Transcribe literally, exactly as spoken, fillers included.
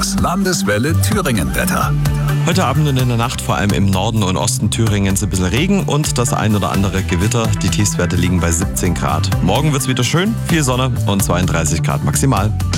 Das Landeswelle Thüringen-Wetter. Heute Abend und in der Nacht vor allem im Norden und Osten Thüringens ein bisschen Regen und das ein oder andere Gewitter. Die Tiefstwerte liegen bei siebzehn Grad. Morgen wird's wieder schön, viel Sonne und zweiunddreißig Grad maximal.